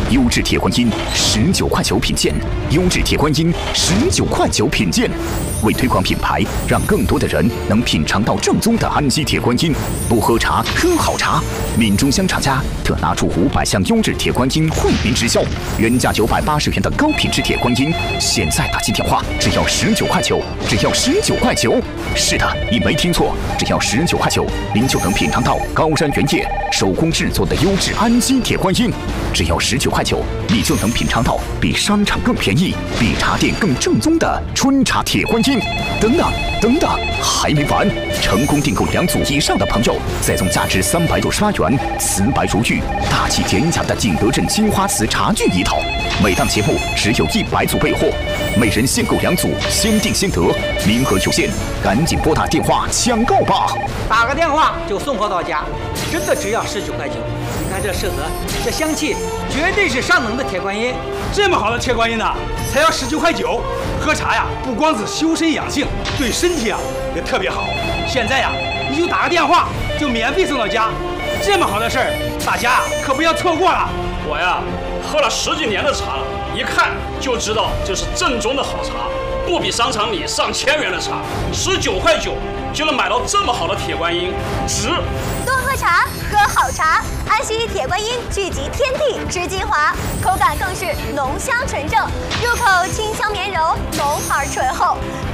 优质铁观音19块9品鉴，优质铁观音19块9品鉴。为推广品牌，让更多的人能品尝到正宗的安溪铁观音，不喝茶喝好茶。闽中香茶家特拿出500箱优质铁观音惠民直销，原价980元的高品质铁观音，现在打进电话只要19块9，只要19块9。是的，你没听错，只要19块9，您就能品尝到高山原叶手工制作的优质安溪铁观音。只要19块9，你就能品尝到比商场更便宜、比茶店更正宗的春茶铁观音。等等，还没完！成功订购2组以上的朋友，再送价值368元瓷白如玉、大气典雅的景德镇青花瓷茶具一套。每档节目只有100组备货，每人限购2组，先订先得，名额有限，赶紧拨打电话抢购吧！ 打个电话就送货到家，真的只要19块9。你看这色泽，这香气，绝对是上等的铁观音。 这么好的铁观音呢，才要19块9。喝茶呀，不光是修身养性，对身体啊也特别好。现在呀，你就打个电话，就免费送到家。这么好的事儿，大家可不要错过了。 我呀，喝了10几年的茶了，一看就知道这是正宗的好茶，不比商场里上千元的茶。19块9就能买到这么好的铁观音，值！ 多喝茶，喝好茶。安溪铁观音聚集天地之精华，口感更是浓香纯正，入口清香绵柔，浓而醇厚。